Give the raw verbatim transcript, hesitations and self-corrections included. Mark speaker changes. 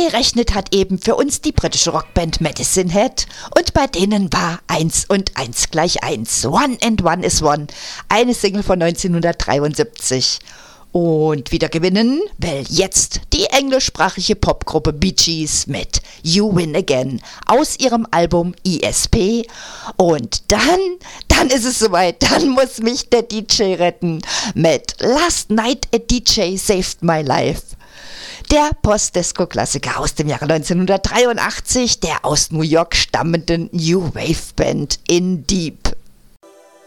Speaker 1: gerechnet hat eben für uns die britische Rockband Medicine Head und bei denen war eins und eins gleich eins. One and One is One, eine Single von neunzehnhundertdreiundsiebzig. Und wieder gewinnen will jetzt die englischsprachige Popgruppe Bee Gees mit You Win Again aus ihrem Album E S P. Und dann, dann ist es soweit, dann muss mich der D J retten mit Last Night a D J Saved My Life. Der Post-Disco-Klassiker aus dem Jahre neunzehnhundertdreiundachtzig, der aus New York stammenden New Wave Band In Deep.